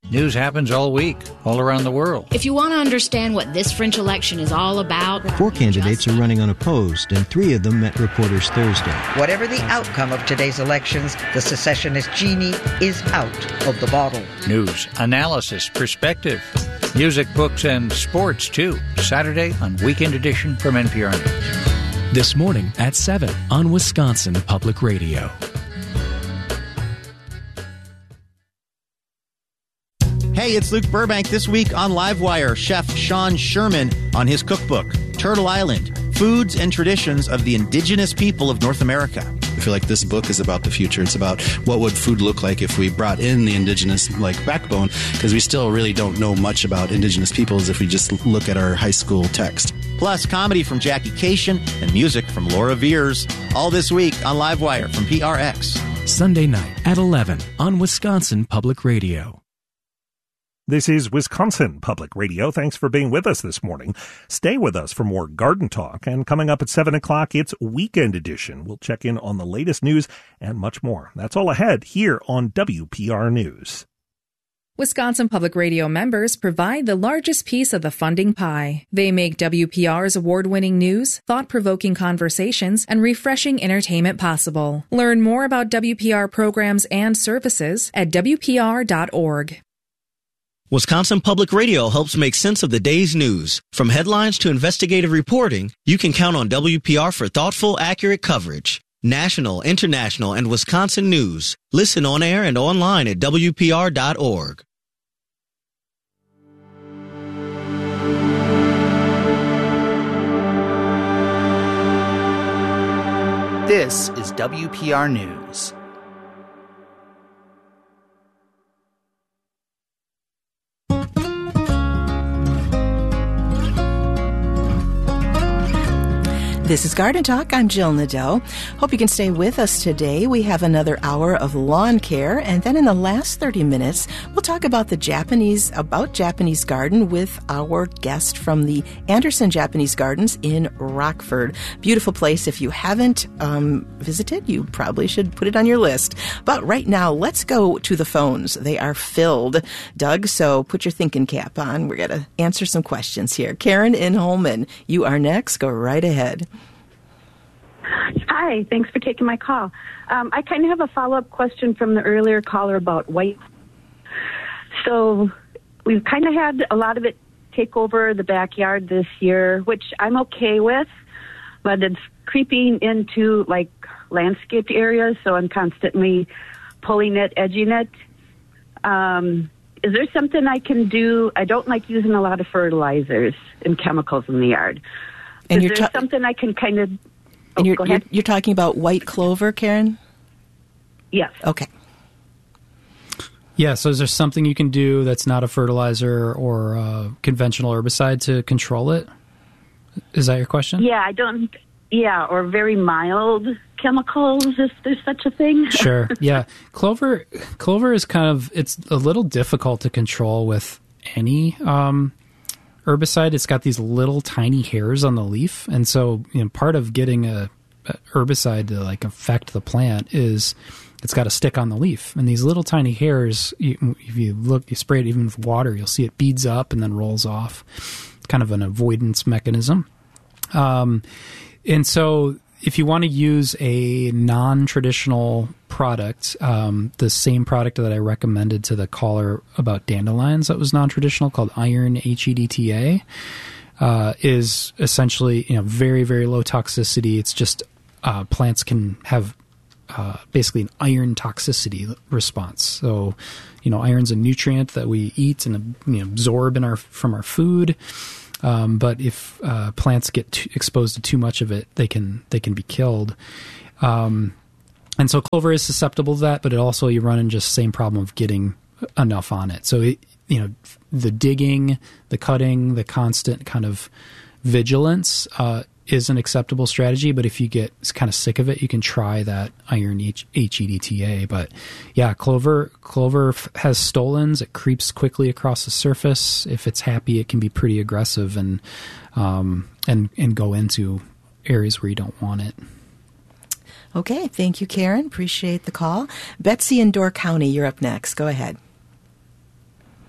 News happens all week, all around the world. If you want to understand what this French election is all about... 4 candidates are running unopposed, and 3 of them met reporters Thursday. Whatever the outcome of today's elections, the secessionist genie is out of the bottle. News, analysis, perspective, music, books, and sports, too. Saturday on Weekend Edition from NPR News. This morning at 7 on Wisconsin Public Radio. Hey, it's Luke Burbank. This week on Livewire, Chef Sean Sherman on his cookbook, Turtle Island, Foods and Traditions of the Indigenous People of North America. I feel like this book is about the future. It's about what would food look like if we brought in the indigenous backbone, because we still really don't know much about indigenous peoples if we just look at our high school text. Plus, comedy from Jackie Cation and music from Laura Veers. All this week on Livewire from PRX. Sunday night at 11 on Wisconsin Public Radio. This is Wisconsin Public Radio. Thanks for being with us this morning. Stay with us for more garden talk. And coming up at 7 o'clock, it's Weekend Edition. We'll check in on the latest news and much more. That's all ahead here on WPR News. Wisconsin Public Radio members provide the largest piece of the funding pie. They make WPR's award-winning news, thought-provoking conversations, and refreshing entertainment possible. Learn more about WPR programs and services at WPR.org. Wisconsin Public Radio helps make sense of the day's news. From headlines to investigative reporting, you can count on WPR for thoughtful, accurate coverage. National, international, and Wisconsin news. Listen on air and online at WPR.org. This is WPR News. This is Garden Talk. I'm Jill Nadeau. Hope you can stay with us today. We have another hour of lawn care, and then in the last 30 minutes, we'll talk about Japanese garden with our guest from the Anderson Japanese Gardens in Rockford. Beautiful place. If you haven't visited, you probably should put it on your list. But right now, let's go to the phones. They are filled, Doug, so put your thinking cap on. We're going to answer some questions here. Karen in Holman, you are next. Go right ahead. Hi, thanks for taking my call. I kind of have a follow-up question from the earlier caller about white. So we've kind of had a lot of it take over the backyard this year, which I'm okay with, but it's creeping into landscaped areas, so I'm constantly pulling it, edging it. Is there something I can do? I don't like using a lot of fertilizers and chemicals in the yard. And is there something I can kind of... And you're talking about white clover, Karen? Yes. Okay. Yeah, so is there something you can do that's not a fertilizer or a conventional herbicide to control it? Is that your question? Yeah, or very mild chemicals, if there's such a thing. Sure, yeah. Clover is it's a little difficult to control with any herbicide. It's got these little tiny hairs on the leaf, and so part of getting a herbicide to affect the plant is it's got to stick on the leaf, and these little tiny hairs, if you spray it even with water, you'll see it beads up and then rolls off. It's kind of an avoidance mechanism. And so if you want to use a non-traditional product, the same product that I recommended to the caller about dandelions that was non-traditional, called Iron HEDTA, is essentially very, very low toxicity. It's just plants can have basically an iron toxicity response. So, iron's a nutrient that we eat and absorb from our food. But if plants get exposed to too much of it, they can be killed. And so clover is susceptible to that, but it also, you run into just the same problem of getting enough on it. So the digging, the cutting, the constant kind of vigilance is an acceptable strategy. But if you get kind of sick of it, you can try that Iron HEDTA. But yeah, clover has stolons. It creeps quickly across the surface. If it's happy, it can be pretty aggressive and go into areas where you don't want it. Okay, thank you, Karen. Appreciate the call. Betsy in Door County, you're up next. Go ahead.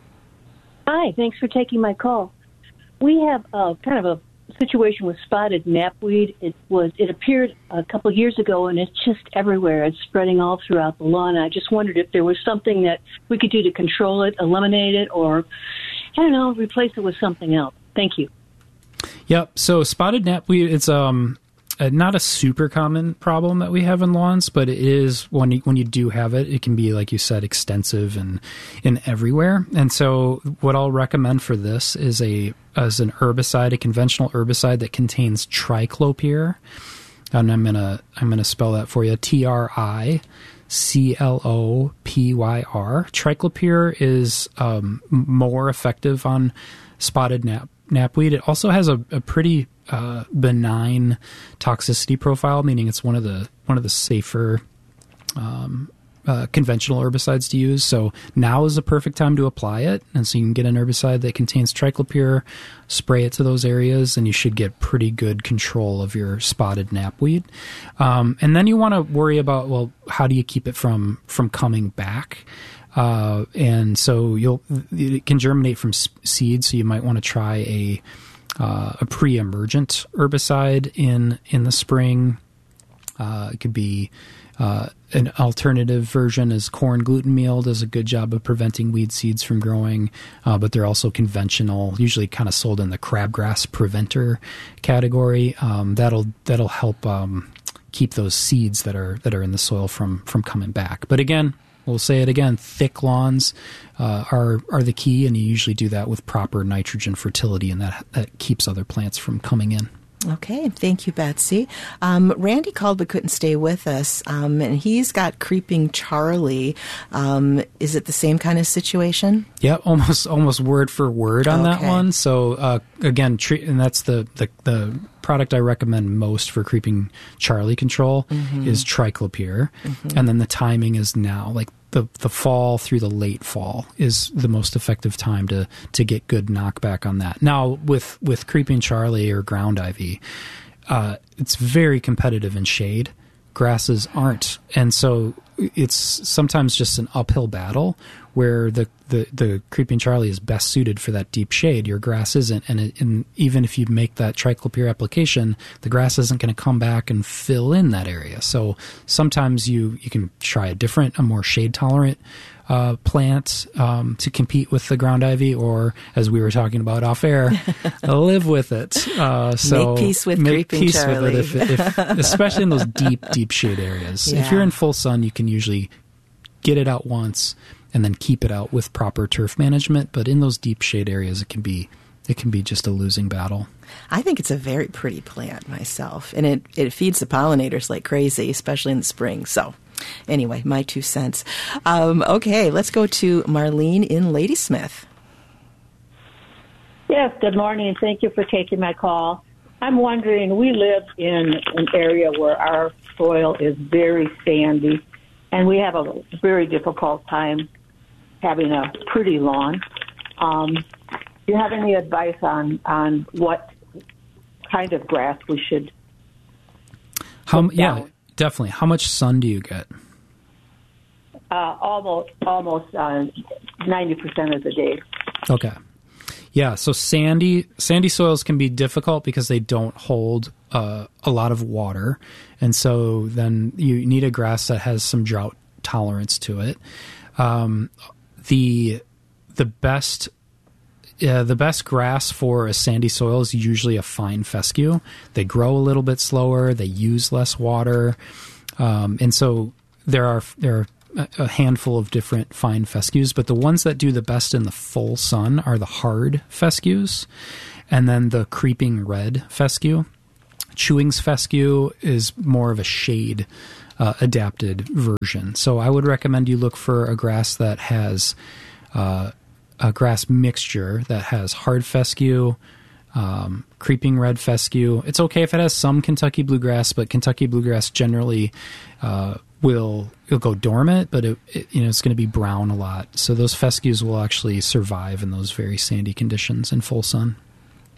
Hi, thanks for taking my call. We have kind of a situation with spotted knapweed. It appeared a couple of years ago, and it's just everywhere. It's spreading all throughout the lawn. I just wondered if there was something that we could do to control it, eliminate it, or, I don't know, replace it with something else. Thank you. Yep. So spotted knapweed, it's not a super common problem that we have in lawns, but it is when you do have it, it can be, like you said, extensive and everywhere. And so what I'll recommend for this is as an herbicide, a conventional herbicide that contains triclopyr. And I'm gonna spell that for you. TRICLOPYR. Triclopyr is more effective on spotted knapweed. It also has a pretty benign toxicity profile, meaning it's one of the safer conventional herbicides to use. So now is the perfect time to apply it, and so you can get an herbicide that contains triclopyr, spray it to those areas, and you should get pretty good control of your spotted knapweed. And then you want to worry about, well, how do you keep it from coming back? And so it can germinate from seed, so you might want to try a pre-emergent herbicide in the spring. It could be an alternative version is corn gluten meal, does a good job of preventing weed seeds from growing, but they're also conventional, usually kind of sold in the crabgrass preventer category. That'll help keep those seeds that are in the soil from coming back. But again, we'll say it again, thick lawns are the key, and you usually do that with proper nitrogen fertility, and that keeps other plants from coming in. Okay, thank you, Betsy. Randy called but couldn't stay with us, and he's got Creeping Charlie. Is it the same kind of situation? Yeah, almost word for word on that one. So again, and that's the product I recommend most for Creeping Charlie control is triclopyr, and then the timing is now, like the fall through the late fall is the most effective time to get good knockback on that. Now with Creeping Charlie or ground ivy, it's very competitive in shade. Grasses aren't, and so it's sometimes just an uphill battle where the Creeping Charlie is best suited for that deep shade. Your grass isn't, and even if you make that triclopyr application, the grass isn't going to come back and fill in that area. So sometimes you can try a more shade tolerant plant to compete with the ground ivy, or as we were talking about off air, live with it. So make peace with Creeping Charlie. With it, if especially in those deep shade areas. Yeah. If you're in full sun, you can usually get it out once and then keep it out with proper turf management. But in those deep shade areas, it can be just a losing battle. I think it's a very pretty plant myself, and it feeds the pollinators like crazy, especially in the spring. So anyway, my 2 cents. Okay, let's go to Marlene in Ladysmith. Yes, good morning. Thank you for taking my call. I'm wondering, we live in an area where our soil is very sandy, and we have a very difficult time having a pretty lawn. Do you have any advice on what kind of grass we should Yeah, definitely. How much sun do you get? Almost 90% of the day. Okay. Yeah, so sandy soils can be difficult because they don't hold a lot of water, and so then you need a grass that has some drought tolerance to it. The best grass for a sandy soil is usually a fine fescue. They grow a little bit slower. They use less water, and so there are a handful of different fine fescues. But the ones that do the best in the full sun are the hard fescues, and then the creeping red fescue. Chewing's fescue is more of a shade adapted version. So I would recommend you look for a grass that has a grass mixture that has hard fescue, creeping red fescue. It's okay if it has some Kentucky bluegrass, but Kentucky bluegrass generally will go dormant, but it's going to be brown a lot. So those fescues will actually survive in those very sandy conditions in full sun.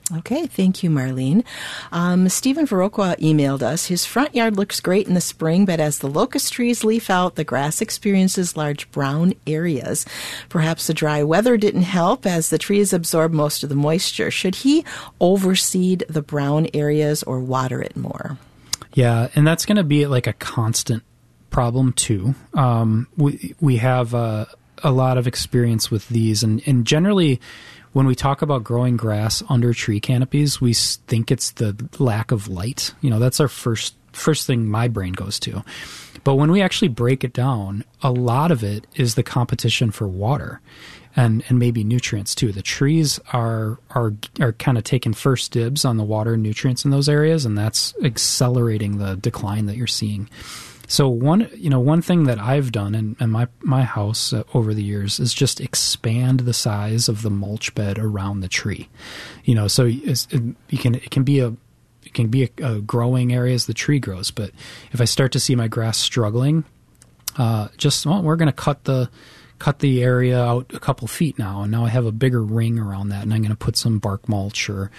Okay, thank you, Marlene. Stephen Viroqua emailed us. His front yard looks great in the spring, but as the locust trees leaf out, the grass experiences large brown areas. Perhaps the dry weather didn't help as the trees absorb most of the moisture. Should he overseed the brown areas or water it more? Yeah, and that's going to be like a constant problem too. We have a lot of experience with these, and generally, when we talk about growing grass under tree canopies, we think it's the lack of light. That's our first thing my brain goes to. But when we actually break it down, a lot of it is the competition for water and maybe nutrients too. The trees are kind of taking first dibs on the water and nutrients in those areas, and that's accelerating the decline that you're seeing. So one thing that I've done in my house over the years is just expand the size of the mulch bed around the tree. So it can be a growing area as the tree grows. But if I start to see my grass struggling, we're going to cut the area out a couple feet now, and now I have a bigger ring around that, and I'm going to put some bark mulch or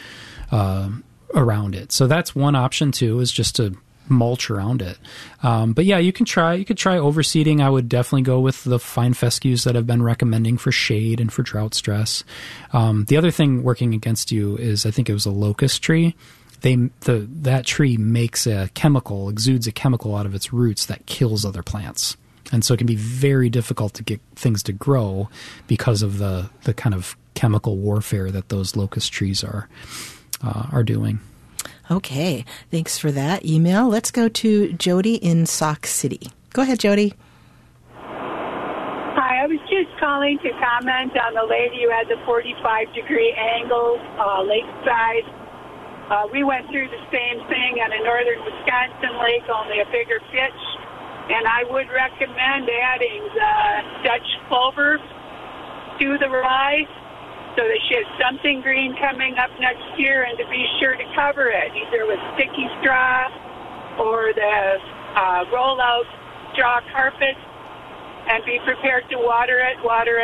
around it. So that's one option too, is just to mulch around it. But yeah, you could try overseeding. I would definitely go with the fine fescues that I've been recommending for shade and for drought stress. The other thing working against you is, I think it was a locust tree. That tree exudes a chemical out of its roots that kills other plants. And so it can be very difficult to get things to grow because of the kind of chemical warfare that those locust trees are doing. Okay, thanks for that email. Let's go to Jody in Sauk City. Go ahead, Jody. Hi, I was just calling to comment on the lady who had the 45-degree angle lakeside. We went through the same thing on a northern Wisconsin lake, only a bigger pitch. And I would recommend adding the Dutch clover to the rye, so that she has something green coming up next year, and to be sure to cover it, either with sticky straw or the roll-out straw carpet, and be prepared to water it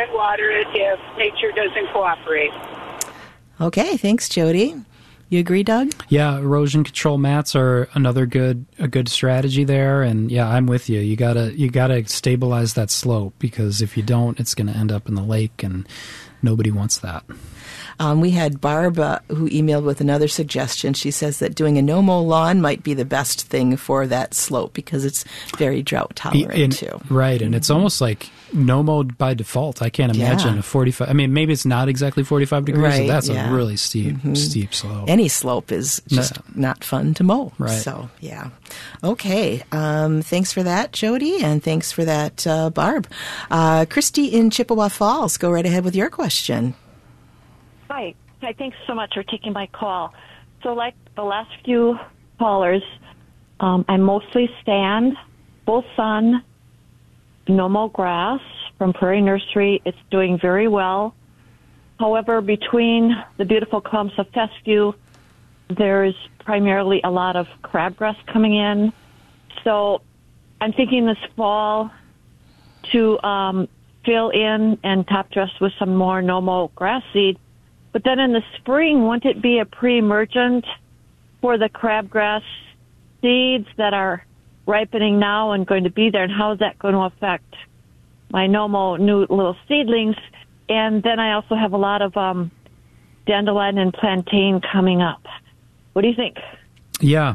if nature doesn't cooperate. Okay, thanks, Jody. You agree, Doug? Yeah, erosion control mats are a good strategy there, and yeah, I'm with you. You gotta stabilize that slope, because if you don't, it's going to end up in the lake, and nobody wants that. We had Barb who emailed with another suggestion. She says that doing a no-mow lawn might be the best thing for that slope because it's very drought tolerant too. Right, and it's almost like no-mow by default. I can't imagine a 45. I mean, maybe it's not exactly 45 degrees, right, but that's a really steep slope. Any slope is just not fun to mow. Right. So, yeah. Okay. Thanks for that, Jody, and thanks for that, Barb. Christy in Chippewa Falls, go right ahead with your question. Hi, thanks so much for taking my call. So like the last few callers, I mostly stand, full sun, no-mow grass from Prairie Nursery. It's doing very well. However, between the beautiful clumps of fescue, there's primarily a lot of crabgrass coming in. So I'm thinking this fall to fill in and top dress with some more no-mow grass seed. But then in the spring, wouldn't it be a pre-emergent for the crabgrass seeds that are ripening now and going to be there? And how is that going to affect my no-mow new little seedlings? And then I also have a lot of dandelion and plantain coming up. What do you think? Yeah.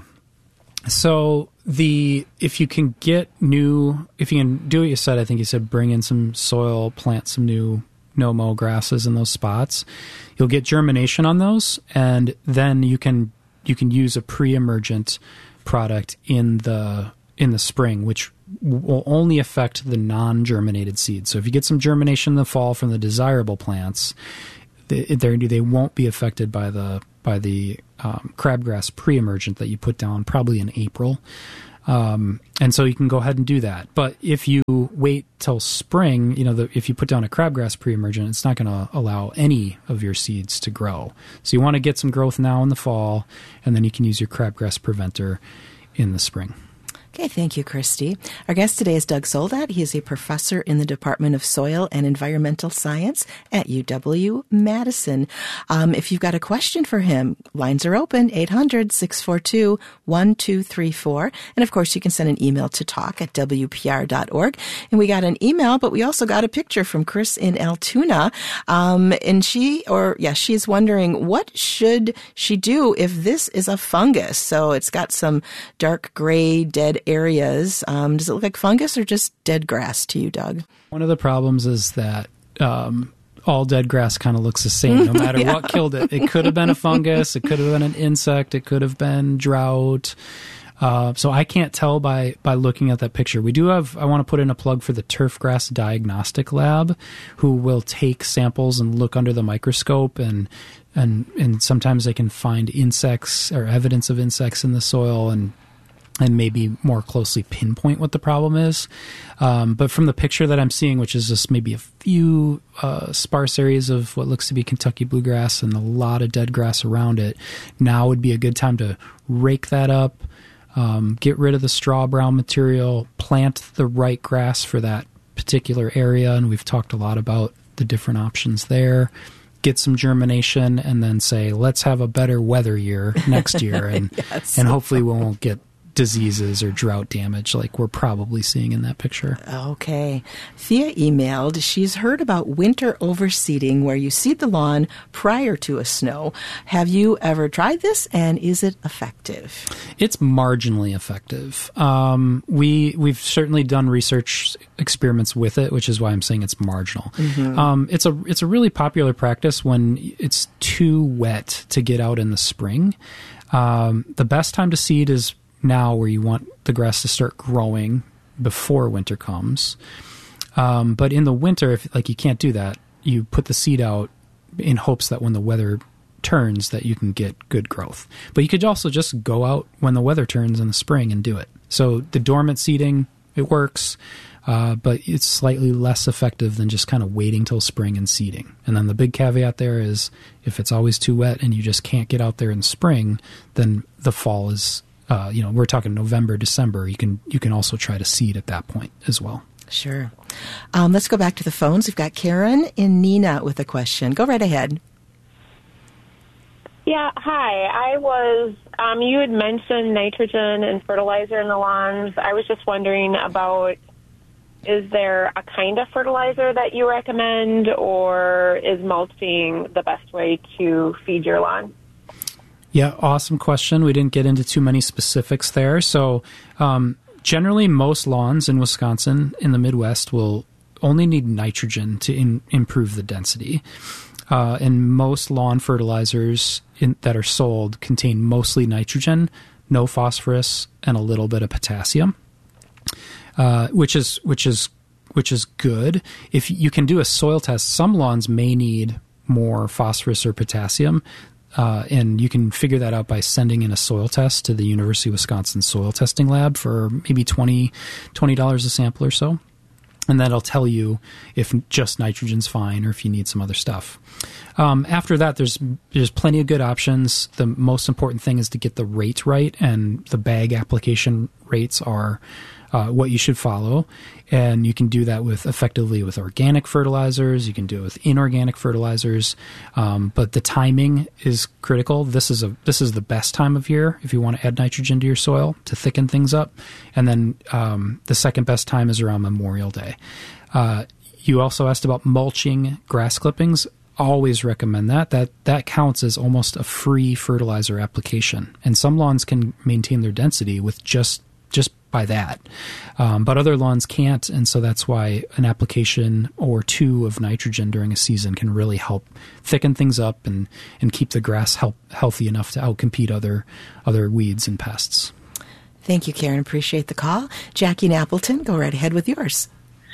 So if you can do what you said, I think you said bring in some soil, plant some new no-mow grasses in those spots, you'll get germination on those, and then you can use a pre-emergent product in the spring, which will only affect the non-germinated seeds. So if you get some germination in the fall from the desirable plants, they won't be affected by the crabgrass pre-emergent that you put down probably in April. And so you can go ahead and do that. But if you wait till spring, if you put down a crabgrass pre-emergent, it's not going to allow any of your seeds to grow. So you want to get some growth now in the fall, and then you can use your crabgrass preventer in the spring. Okay, thank you, Christy. Our guest today is Doug Soldat. He is a professor in the Department of Soil and Environmental Science at UW-Madison. If you've got a question for him, lines are open, 800-642-1234. And, of course, you can send an email to talk@wpr.org. And we got an email, but we also got a picture from Chris in Altoona. And she's wondering, what should she do if this is a fungus? So it's got some dark gray, dead areas. Does it look like fungus or just dead grass to you, Doug? One of the problems is that all dead grass kind of looks the same, no matter what killed it. It could have been a fungus. It could have been an insect. It could have been drought. So I can't tell by looking at that picture. We do have, I want to put in a plug for the Turfgrass Diagnostic Lab, who will take samples and look under the microscope, and sometimes they can find insects or evidence of insects in the soil and maybe more closely pinpoint what the problem is. But from the picture that I'm seeing, which is just maybe a few sparse areas of what looks to be Kentucky bluegrass and a lot of dead grass around it, now would be a good time to rake that up, get rid of the straw brown material, plant the right grass for that particular area. And we've talked a lot about the different options there. Get some germination, and then say, let's have a better weather year next year. And, Yes. and hopefully we won't get diseases or drought damage like we're probably seeing in that picture. Okay. Thea emailed, she's heard about winter overseeding where you seed the lawn prior to a snow. Have you ever tried this, and is it effective? It's marginally effective. We've certainly done research experiments with it, which is why I'm saying it's marginal. Mm-hmm. It's a really popular practice when it's too wet to get out in the spring. The best time to seed is now, where you want the grass to start growing before winter comes. But in the winter, if you can't do that, you put the seed out in hopes that when the weather turns that you can get good growth. But you could also just go out when the weather turns in the spring and do it. So the dormant seeding, it works, but it's slightly less effective than just kind of waiting till spring and seeding. And then the big caveat there is, if it's always too wet and you just can't get out there in spring, then the fall is we're talking November, December. You can also try to seed at that point as well. Sure. Let's go back to the phones. We've got Karen in Neenah with a question. Go right ahead. Yeah, hi. You had mentioned nitrogen and fertilizer in the lawns. I was just wondering about, is there a kind of fertilizer that you recommend, or is mulching the best way to feed your lawn? Yeah, awesome question. We didn't get into too many specifics there. So generally, most lawns in Wisconsin, in the Midwest, will only need nitrogen to improve the density. And most lawn fertilizers that are sold contain mostly nitrogen, no phosphorus, and a little bit of potassium, which is good. If you can do a soil test, some lawns may need more phosphorus or potassium. And you can figure that out by sending in a soil test to the University of Wisconsin Soil Testing Lab for maybe $20 a sample or so. And that'll tell you if just nitrogen's fine or if you need some other stuff. After that, there's plenty of good options. The most important thing is to get the rate right, and the bag application rates are what you should follow. And you can do that effectively with organic fertilizers. You can do it with inorganic fertilizers. But the timing is critical. This is the best time of year if you want to add nitrogen to your soil to thicken things up. And then the second best time is around Memorial Day. You also asked about mulching grass clippings. Always recommend that. That counts as almost a free fertilizer application. And some lawns can maintain their density with just by that. But other lawns can't, and so that's why an application or two of nitrogen during a season can really help thicken things up and keep the grass healthy enough to outcompete other weeds and pests. Thank you, Karen. Appreciate the call. Jackie in Appleton, go right ahead with yours.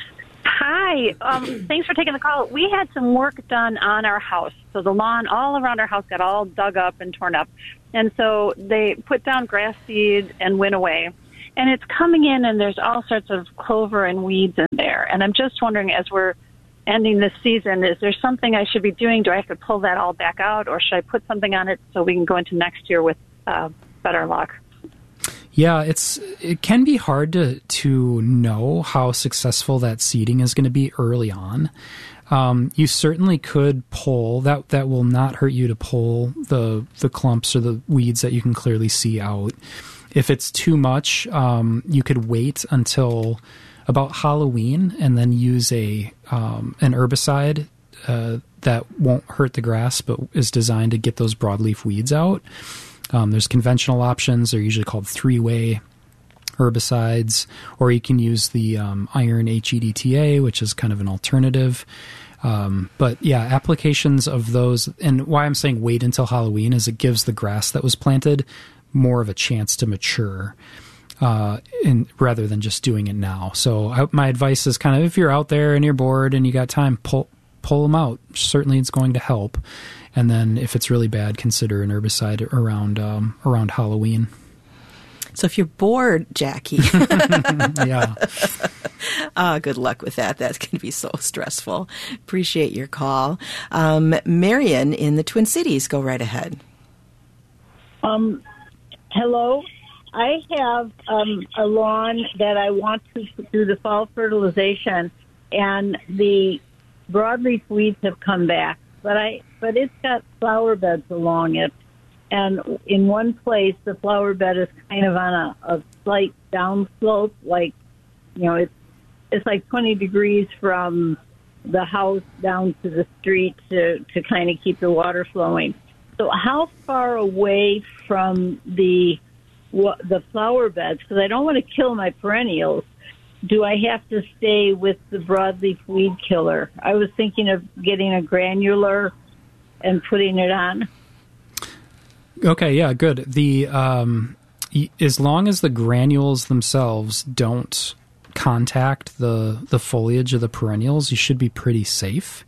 Hi. Thanks for taking the call. We had some work done on our house. So the lawn all around our house got all dug up and torn up. And so they put down grass seed and went away. And it's coming in, and there's all sorts of clover and weeds in there. And I'm just wondering, as we're ending this season, is there something I should be doing? Do I have to pull that all back out, or should I put something on it so we can go into next year with better luck? Yeah, it can be hard to know how successful that seeding is going to be early on. You certainly could pull that will not hurt you to pull the clumps or the weeds that you can clearly see out. If it's too much, you could wait until about Halloween and then use an herbicide that won't hurt the grass but is designed to get those broadleaf weeds out. There's conventional options. They're usually called 3-way herbicides, or you can use the iron HEDTA, which is kind of an alternative. But yeah, applications of those, and why I'm saying wait until Halloween is it gives the grass that was planted more of a chance to mature, rather than just doing it now. So my advice is kind of, if you're out there and you're bored and you got time, pull them out. Certainly it's going to help. And then if it's really bad, consider an herbicide around Halloween. So if you're bored, Jackie. Yeah. Good luck with that. That can be so stressful. Appreciate your call. Marion in the Twin Cities, go right ahead. Hello. I have a lawn that I want to do the fall fertilization, and the broadleaf weeds have come back, but it's got flower beds along it, and in one place the flower bed is kind of on a slight downslope, like, you know, it's like 20 degrees from the house down to the street to kind of keep the water flowing. So how far away from the flower beds, because I don't want to kill my perennials, do I have to stay with the broadleaf weed killer? I was thinking of getting a granular and putting it on. Okay, yeah, good. The as long as the granules themselves don't contact the foliage of the perennials, you should be pretty safe.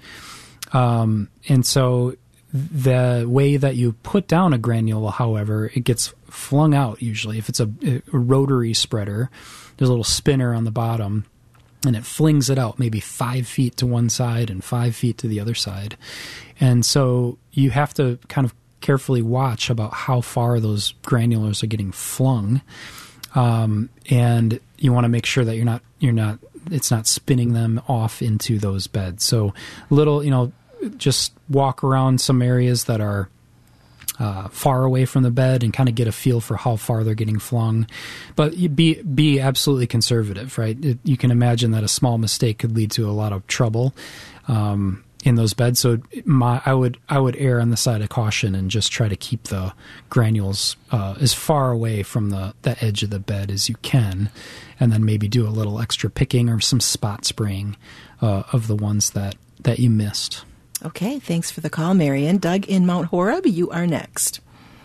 And so the way that you put down a granule, however, it gets flung out usually. If it's a rotary spreader, there's a little spinner on the bottom, and it flings it out maybe 5 feet to one side and 5 feet to the other side. And so you have to kind of carefully watch about how far those granulars are getting flung. And you want to make sure that it's not spinning them off into those beds. So just walk around some areas that are far away from the bed and kind of get a feel for how far they're getting flung. But you be absolutely conservative, right? You can imagine that a small mistake could lead to a lot of trouble in those beds. So I would err on the side of caution and just try to keep the granules as far away from the edge of the bed as you can, and then maybe do a little extra picking or some spot spraying of the ones that you missed. Okay, thanks for the call, Marion. Doug in Mount Horeb, you are next.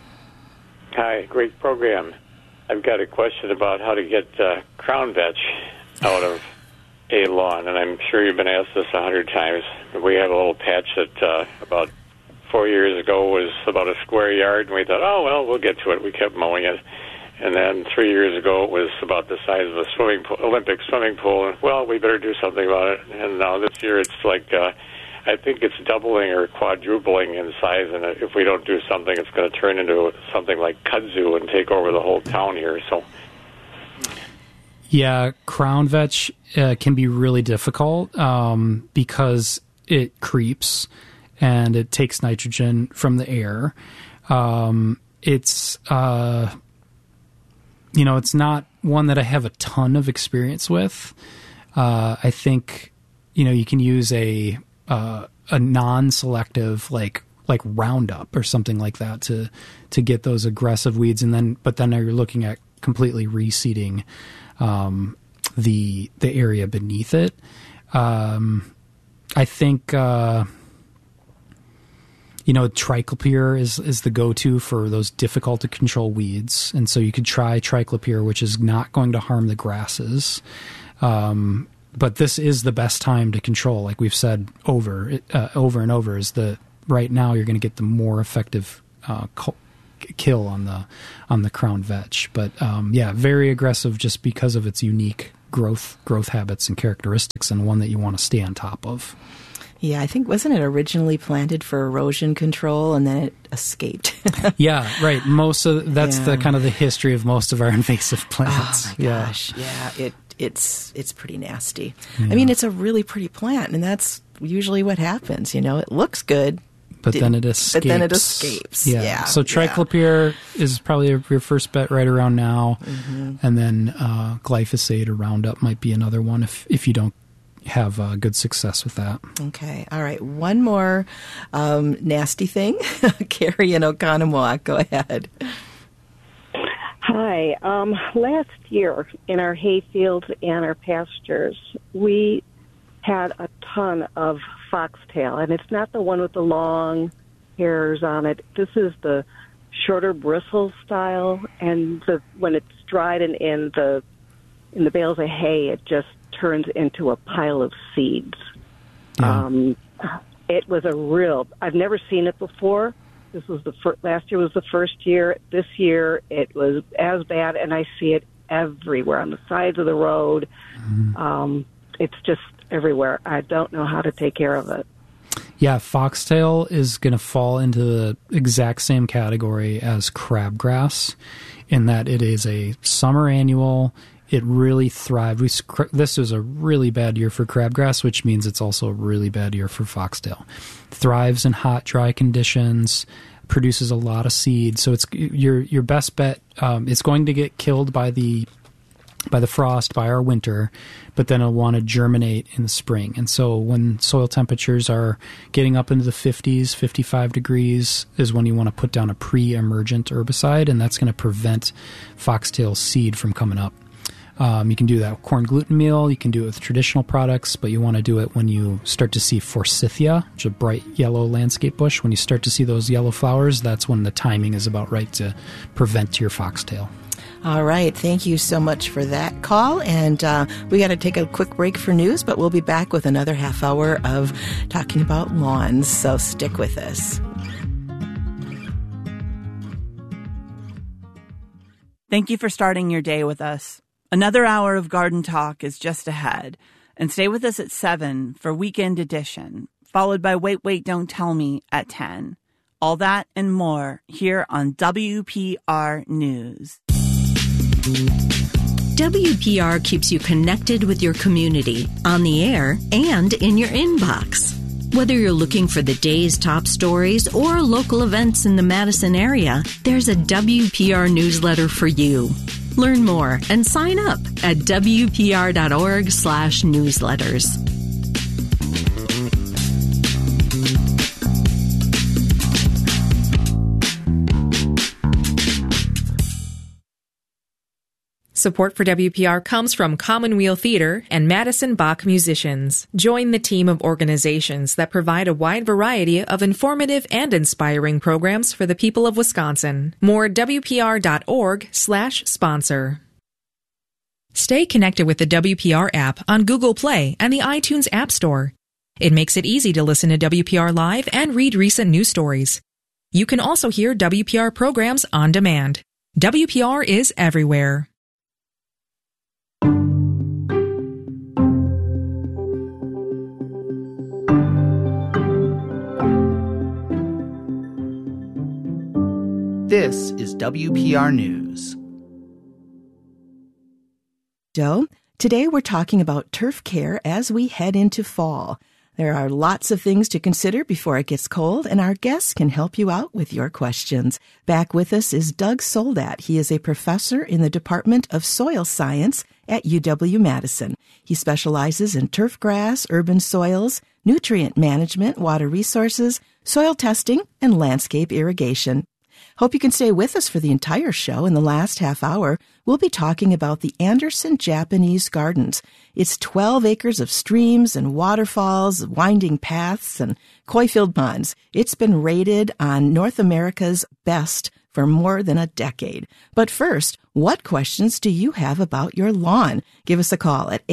Hi, great program. I've got a question about how to get crown vetch out of a lawn, and I'm sure you've been asked this 100 times. We have a little patch that about 4 years ago was about a square yard, and we thought, oh, well, we'll get to it. We kept mowing it. And then 3 years ago, it was about the size of a swimming pool, Olympic swimming pool, and, well, we better do something about it. And now this year it's like... I think it's doubling or quadrupling in size, and if we don't do something, it's going to turn into something like kudzu and take over the whole town here. So, yeah, crown vetch can be really difficult because it creeps and it takes nitrogen from the air. It's it's not one that I have a ton of experience with. I think you can use a non-selective like Roundup or something like that to get those aggressive weeds, but then you're looking at completely reseeding the area beneath it. I think triclopyr is the go-to for those difficult to control weeds, and so you could try triclopyr, which is not going to harm the grasses. But this is the best time to control, like we've said over and over, is right now you're going to get the more effective kill on the crown vetch. But very aggressive just because of its unique growth habits and characteristics, and one that you want to stay on top of. Yeah, I think, wasn't it originally planted for erosion control and then it escaped? Yeah, right. That's the kind of the history of most of our invasive plants. Oh my gosh. Yeah, it's pretty nasty. Yeah. I mean, it's a really pretty plant, and that's usually what happens. You know, it looks good. But then it escapes. Yeah. So triclopyr is probably your first bet right around now. Mm-hmm. And then glyphosate or Roundup might be another one if you don't have good success with that. Okay. All right. One more nasty thing. Carrie in Oconomowoc, go ahead. Hi. Last year in our hay fields and our pastures, we had a ton of foxtail, and it's not the one with the long hairs on it. This is the shorter bristle style, and when it's dried in the bales of hay, it just turns into a pile of seeds. Yeah. It was I've never seen it before. This was last year was the first year. This year it was as bad, and I see it everywhere on the sides of the road. Mm-hmm. It's just everywhere. I don't know how to take care of it. Yeah, foxtail is going to fall into the exact same category as crabgrass in that it is a summer annual. It really thrived. This was a really bad year for crabgrass, which means it's also a really bad year for foxtail. Thrives in hot, dry conditions, produces a lot of seed. So it's your best bet. It's going to get killed by the frost, by our winter, but then it'll want to germinate in the spring. And so when soil temperatures are getting up into the 50s, 55 degrees is when you want to put down a pre-emergent herbicide, and that's going to prevent foxtail seed from coming up. You can do that with corn gluten meal. You can do it with traditional products, but you want to do it when you start to see forsythia, which is a bright yellow landscape bush. When you start to see those yellow flowers, that's when the timing is about right to prevent your foxtail. All right. Thank you so much for that call. And we got to take a quick break for news, but we'll be back with another half hour of talking about lawns. So stick with us. Thank you for starting your day with us. Another hour of Garden Talk is just ahead. And stay with us at 7 for Weekend Edition, followed by Wait, Don't Tell Me at 10. All that and more here on WPR News. WPR keeps you connected with your community, on the air, and in your inbox. Whether you're looking for the day's top stories or local events in the Madison area, there's a WPR newsletter for you. Learn more and sign up at WPR.org/newsletters. Support for WPR comes from Commonweal Theater and Madison Bach musicians. Join the team of organizations that provide a wide variety of informative and inspiring programs for the people of Wisconsin. More at WPR.org/sponsor. Stay connected with the WPR app on Google Play and the iTunes App Store. It makes it easy to listen to WPR live and read recent news stories. You can also hear WPR programs on demand. WPR is everywhere. This is WPR News. Today we're talking about turf care as we head into fall. There are lots of things to consider before it gets cold, and our guests can help you out with your questions. Back with us is Doug Soldat. He is a professor in the Department of Soil Science at UW-Madison. He specializes in turf grass, urban soils, nutrient management, water resources, soil testing, and landscape irrigation. Hope you can stay with us for the entire show. In the last half hour, we'll be talking about the Anderson Japanese Gardens. It's 12 acres of streams and waterfalls, winding paths, and koi-filled ponds. It's been rated on North America's best for more than a decade. But first, what questions do you have about your lawn? Give us a call at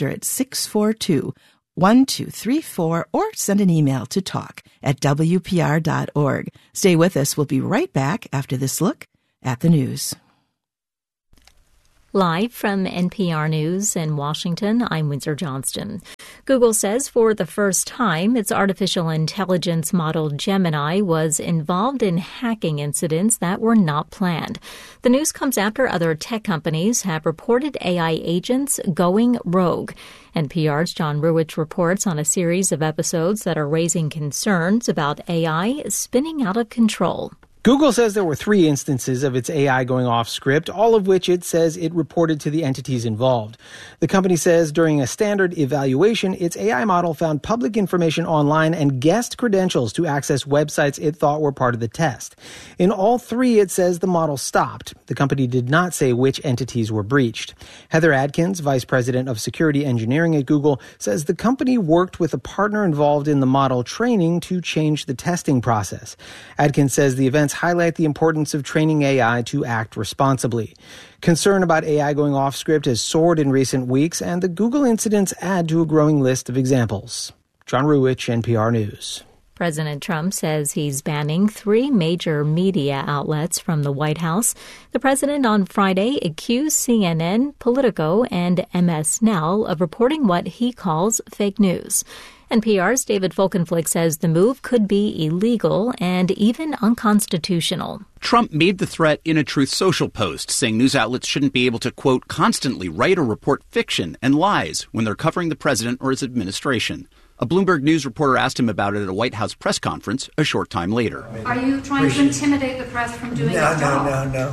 800-642-1234 or send an email to talk@wpr.org. Stay with us. We'll be right back after this look at the news. Live from NPR News in Washington, I'm Windsor Johnston. Google says for the first time, its artificial intelligence model Gemini was involved in hacking incidents that were not planned. The news comes after other tech companies have reported AI agents going rogue. NPR's John Ruwitch reports on a series of episodes that are raising concerns about AI spinning out of control. Google says there were 3 instances of its AI going off script, all of which it says it reported to the entities involved. The company says during a standard evaluation, its AI model found public information online and guessed credentials to access websites it thought were part of the test. In all 3, it says the model stopped. The company did not say which entities were breached. Heather Adkins, vice president of security engineering at Google, says the company worked with a partner involved in the model training to change the testing process. Adkins says the events highlight the importance of training AI to act responsibly. Concern about AI going off script has soared in recent weeks, and the Google incidents add to a growing list of examples. John Ruwitch, NPR News. President Trump says he's banning 3 major media outlets from the White House. The president on Friday accused CNN, Politico, and MS Now of reporting what he calls fake news. NPR's David Folkenflik says the move could be illegal and even unconstitutional. Trump made the threat in a Truth Social post, saying news outlets shouldn't be able to, quote, constantly write or report fiction and lies when they're covering the president or his administration. A Bloomberg News reporter asked him about it at a White House press conference a short time later. Are you trying to intimidate the press from doing their job? No.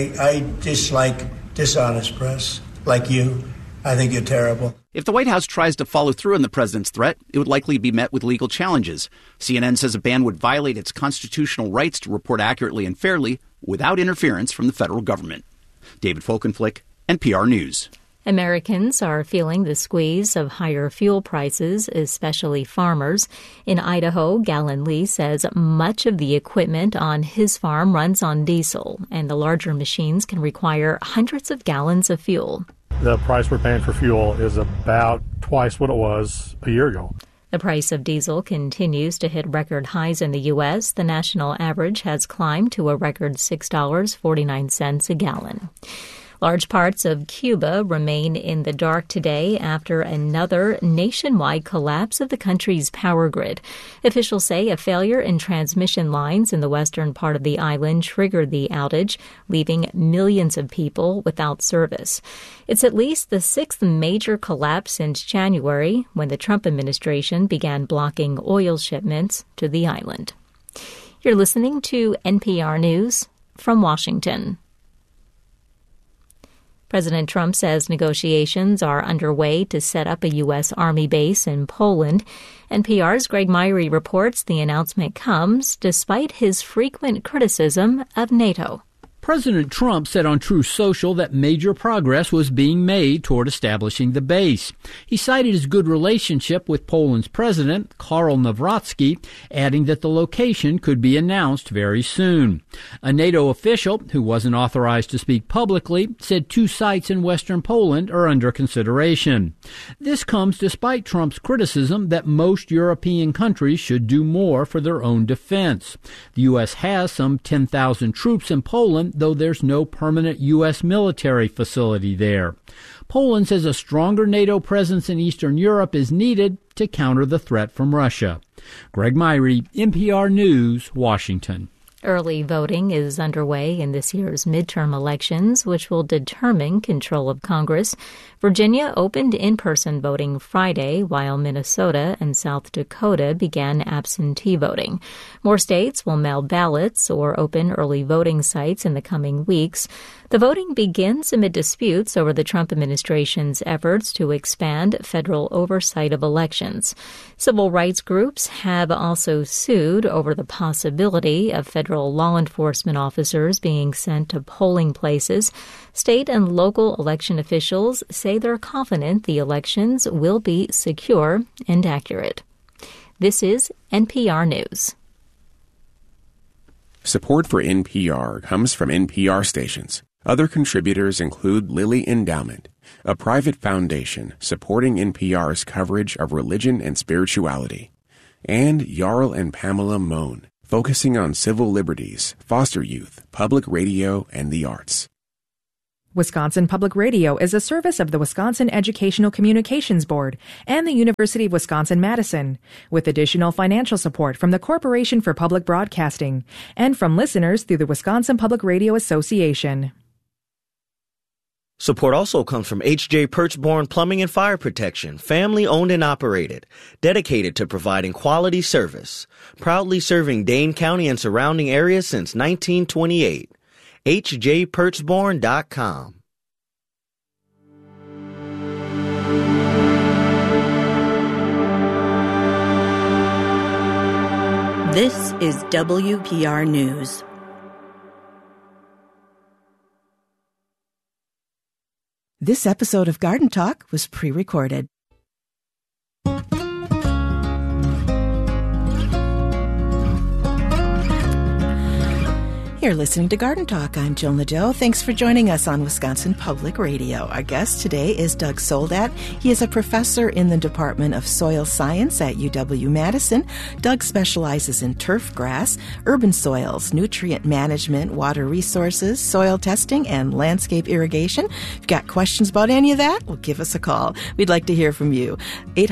I dislike dishonest press, like you. I think you're terrible. If the White House tries to follow through on the president's threat, it would likely be met with legal challenges. CNN says a ban would violate its constitutional rights to report accurately and fairly without interference from the federal government. David Folkenflik, NPR News. Americans are feeling the squeeze of higher fuel prices, especially farmers. In Idaho, Gallon Lee says much of the equipment on his farm runs on diesel, and the larger machines can require hundreds of gallons of fuel. The price we're paying for fuel is about twice what it was a year ago. The price of diesel continues to hit record highs in the U.S. The national average has climbed to a record $6.49 a gallon. Large parts of Cuba remain in the dark today after another nationwide collapse of the country's power grid. Officials say a failure in transmission lines in the western part of the island triggered the outage, leaving millions of people without service. It's at least the 6th major collapse since January, when the Trump administration began blocking oil shipments to the island. You're listening to NPR News from Washington. President Trump says negotiations are underway to set up a U.S. Army base in Poland. NPR's Greg Myrie reports the announcement comes despite his frequent criticism of NATO. President Trump said on Truth Social that major progress was being made toward establishing the base. He cited his good relationship with Poland's president, Karol Nawrocki, adding that the location could be announced very soon. A NATO official, who wasn't authorized to speak publicly, said 2 sites in western Poland are under consideration. This comes despite Trump's criticism that most European countries should do more for their own defense. The U.S. has some 10,000 troops in Poland, though there's no permanent U.S. military facility there. Poland says a stronger NATO presence in Eastern Europe is needed to counter the threat from Russia. Greg Myrie, NPR News, Washington. Early voting is underway in this year's midterm elections, which will determine control of Congress. Virginia opened in-person voting Friday, while Minnesota and South Dakota began absentee voting. More states will mail ballots or open early voting sites in the coming weeks. The voting begins amid disputes over the Trump administration's efforts to expand federal oversight of elections. Civil rights groups have also sued over the possibility of federal law enforcement officers being sent to polling places. State and local election officials say they're confident the elections will be secure and accurate. This is NPR News. Support for NPR comes from NPR stations. Other contributors include Lilly Endowment, a private foundation supporting NPR's coverage of religion and spirituality, and Jarl and Pamela Mohn, focusing on civil liberties, foster youth, public radio, and the arts. Wisconsin Public Radio is a service of the Wisconsin Educational Communications Board and the University of Wisconsin-Madison, with additional financial support from the Corporation for Public Broadcasting and from listeners through the Wisconsin Public Radio Association. Support also comes from H.J. Perchborn Plumbing and Fire Protection, family owned and operated, dedicated to providing quality service, proudly serving Dane County and surrounding areas since 1928. hjperchborn.com. This is WPR News. This episode of Garden Talk was pre-recorded. You're listening to Garden Talk. I'm Jill Nadeau. Thanks for joining us on Wisconsin Public Radio. Our guest today is Doug Soldat. He is a professor in the Department of Soil Science at UW-Madison. Doug specializes in turf grass, urban soils, nutrient management, water resources, soil testing, and landscape irrigation. If you've got questions about any of that, well, give us a call. We'd like to hear from you.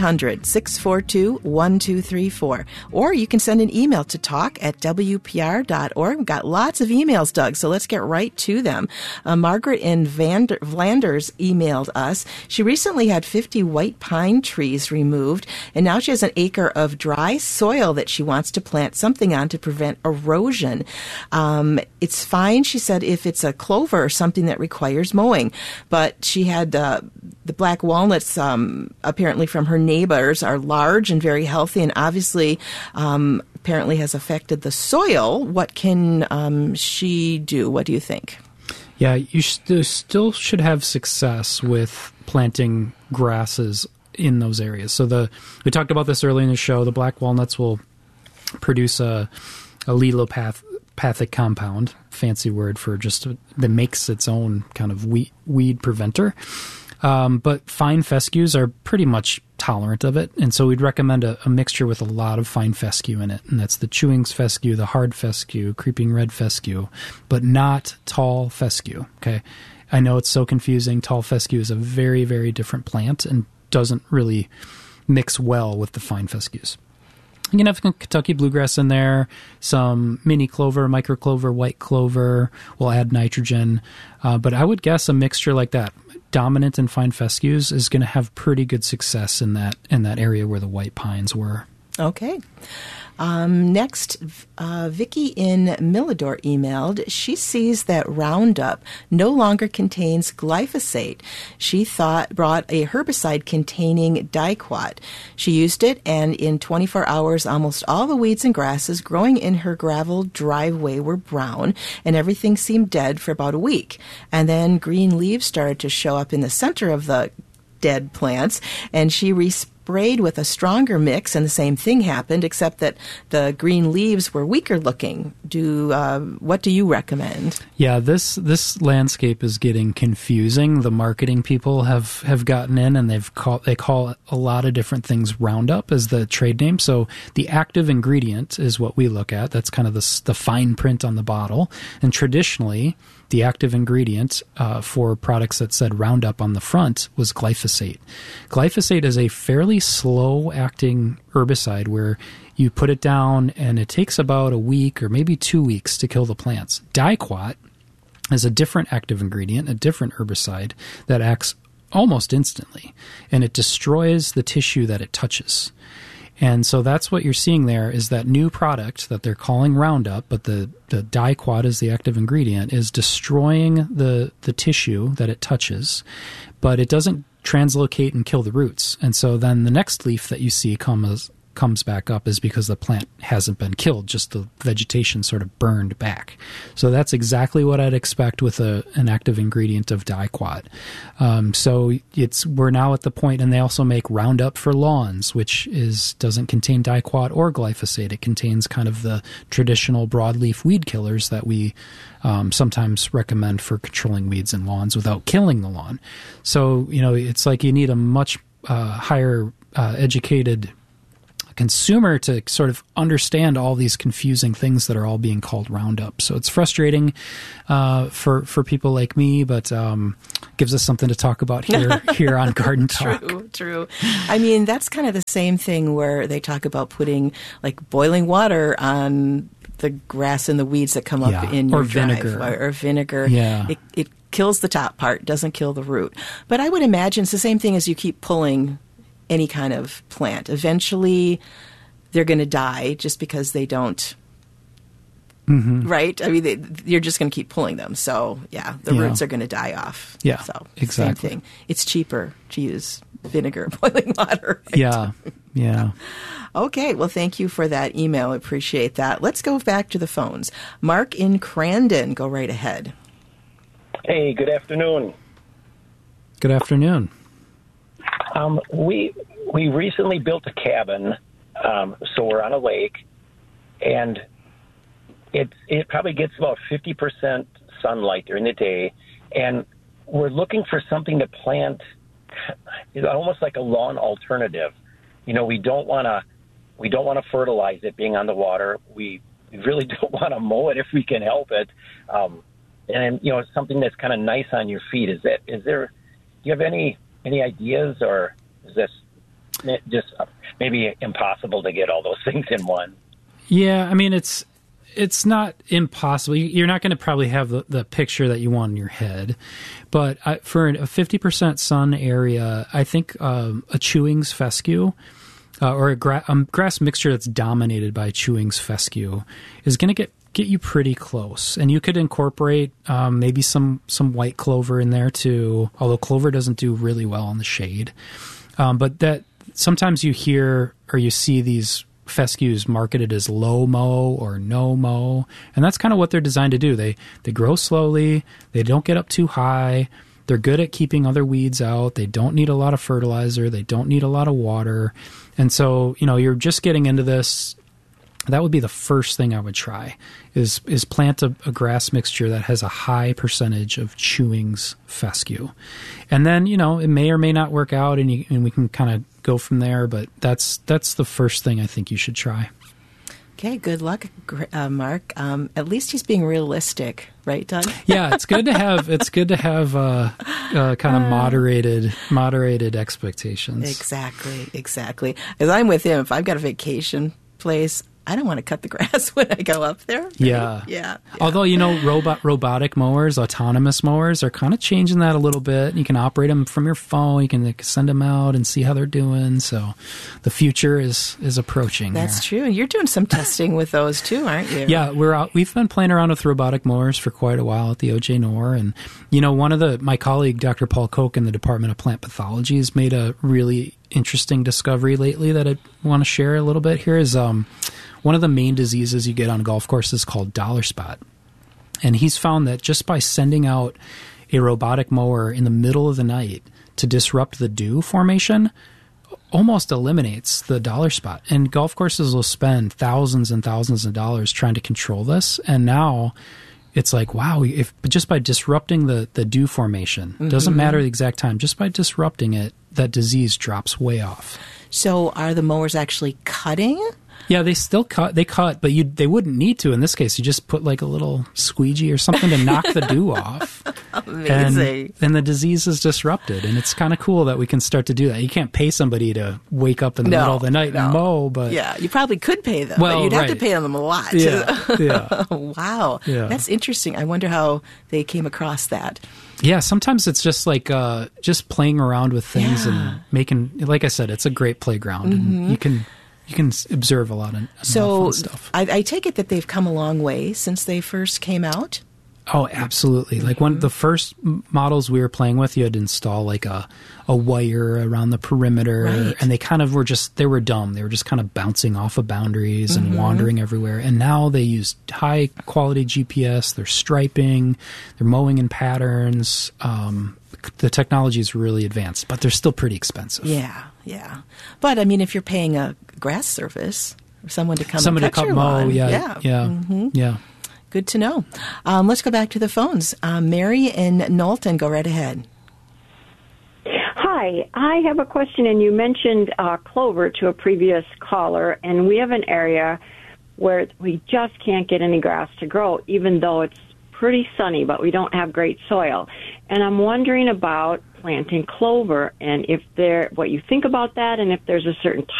800-642-1234. Or you can send an email to talk@wpr.org. We've got lots of emails, Doug, so let's get right to them. Margaret in Vlanders emailed us. She recently had 50 white pine trees removed, and now she has an acre of dry soil that she wants to plant something on to prevent erosion. It's fine, she said, if it's a clover or something that requires mowing, but she had the black walnuts, apparently from her neighbors, are large and very healthy, and obviously apparently has affected the soil. What can she do? What do you think? Yeah, you still should have success with planting grasses in those areas. So we talked about this earlier in the show. The black walnuts will produce a allelopathic compound, fancy word for just that makes its own kind of weed preventer. But fine fescues are pretty much tolerant of it, and so we'd recommend a mixture with a lot of fine fescue in it, and that's the chewings fescue, the hard fescue, creeping red fescue, but not tall fescue, okay? I know it's so confusing. Tall fescue is a very, very different plant and doesn't really mix well with the fine fescues. You can have Kentucky bluegrass in there, some mini clover, micro clover, white clover. We'll add nitrogen. But I would guess a mixture like that, dominant and fine fescues, is going to have pretty good success in that area where the white pines were. Okay. Next, Vicki in Millador emailed. She sees that Roundup no longer contains glyphosate. She brought a herbicide containing Diquat. She used it, and in 24 hours, almost all the weeds and grasses growing in her gravel driveway were brown, and everything seemed dead for about a week. And then green leaves started to show up in the center of the dead plants, and she sprayed with a stronger mix, and the same thing happened, except that the green leaves were weaker looking. What do you recommend? Yeah, this landscape is getting confusing. The marketing people have gotten in, and they call a lot of different things Roundup as the trade name. So the active ingredient is what we look at. That's kind of the fine print on the bottle. And traditionally, the active ingredient for products that said Roundup on the front was glyphosate. Glyphosate is a fairly slow-acting herbicide where you put it down and it takes about a week or maybe 2 weeks to kill the plants. Diquat is a different active ingredient, a different herbicide that acts almost instantly, and it destroys the tissue that it touches. And so that's what you're seeing there is that new product that they're calling Roundup, but the Diquat is the active ingredient, is destroying the tissue that it touches, but it doesn't translocate and kill the roots. And so then the next leaf that you see comes back up is because the plant hasn't been killed, just the vegetation sort of burned back. So that's exactly what I'd expect with an active ingredient of Diquat. So we're now at the point, and they also make Roundup for lawns, which doesn't contain Diquat or glyphosate. It contains kind of the traditional broadleaf weed killers that we sometimes recommend for controlling weeds in lawns without killing the lawn. So, it's like you need a much higher educated consumer to sort of understand all these confusing things that are all being called Roundup. So it's frustrating for people like me, but gives us something to talk about here on Garden Talk. True. I mean, that's kind of the same thing where they talk about putting like boiling water on the grass and the weeds that come up in your driveway, or vinegar. Yeah. It kills the top part, doesn't kill the root. But I would imagine it's the same thing as you keep pulling any kind of plant. Eventually, they're going to die just because they don't, right? I mean, you're just going to keep pulling them. So, the roots are going to die off. Yeah, so, exactly. Same thing. It's cheaper to use vinegar, boiling water. Right? Yeah. Okay, well, thank you for that email. Appreciate that. Let's go back to the phones. Mark in Crandon, go right ahead. Hey, good afternoon. Good afternoon. We recently built a cabin, so we're on a lake, and it probably gets about 50% sunlight during the day, and we're looking for something to plant, almost like a lawn alternative. You know, we don't want to fertilize it being on the water. We really don't want to mow it if we can help it. And you know, something that's kind of nice on your feet. Do you have any ideas, or is this just maybe impossible to get all those things in one? Yeah, I mean, it's not impossible. You're not going to probably have the picture that you want in your head, but for a 50% sun area, I think a Chewings fescue or a grass mixture that's dominated by Chewings fescue is going to get you pretty close. And you could incorporate maybe some white clover in there too, although clover doesn't do really well in the shade. But that sometimes you hear or you see these fescues marketed as low mow or no mow, and that's kind of what they're designed to do. They grow slowly, they don't get up too high, they're good at keeping other weeds out, they don't need a lot of fertilizer, they don't need a lot of water. And so, you know, you're just getting into this. That would be the first thing I would try is plant a grass mixture that has a high percentage of Chewings fescue. And then, you know, it may or may not work out, and we can kind of go from there, but that's the first thing I think you should try. Okay, good luck, Mark. At least he's being realistic, right, Doug? Yeah, it's good to have kind of moderated expectations. Exactly. As I'm with him, if I've got a vacation place, I don't want to cut the grass when I go up there. Right? Yeah. Although, you know, robotic mowers, autonomous mowers are kind of changing that a little bit. You can operate them from your phone. You can send them out and see how they're doing. So the future is approaching. That's true. You're doing some testing with those too, aren't you? Yeah, we've been playing around with robotic mowers for quite a while at the OJ-NOR. And, you know, my colleague, Dr. Paul Koch in the Department of Plant Pathology, has made a really interesting discovery lately that I want to share a little bit here. Is one of the main diseases you get on golf courses is called dollar spot. And he's found that just by sending out a robotic mower in the middle of the night to disrupt the dew formation almost eliminates the dollar spot. And golf courses will spend thousands and thousands of dollars trying to control this. And now it's like, wow, if just by disrupting the dew formation, doesn't matter the exact time, just by disrupting it, that disease drops way off. So are the mowers actually cutting? Yeah, they still cut. They cut, but they wouldn't need to in this case. You just put like a little squeegee or something to knock the dew off. Amazing. And the disease is disrupted. And it's kind of cool that we can start to do that. You can't pay somebody to wake up in the middle of the night and mow, but yeah, you probably could pay them, but you'd have to pay them a lot. Yeah. Wow. Yeah. That's interesting. I wonder how they came across that. Yeah, sometimes it's just like just playing around with things and making, like I said, it's a great playground. And you can observe a lot of fun stuff. I take it that they've come a long way since they first came out? Oh, absolutely. Like one of the first models we were playing with, you had to install like a wire around the perimeter. Right. And they kind of they were dumb. They were just kind of bouncing off of boundaries and wandering everywhere. And now they use high quality GPS. They're striping. They're mowing in patterns. The technology is really advanced, but they're still pretty expensive. Yeah. But I mean, if you're paying a grass service or someone to come and cut your mow, lawn, yeah. Good to know. Let's go back to the phones. Mary in Knowlton, go right ahead. Hi, Hi, I have a question, and you mentioned clover to a previous caller, and we have an area where we just can't get any grass to grow, even though it's pretty sunny, but we don't have great soil. And I'm wondering about planting clover, and what you think about that, and if there's a certain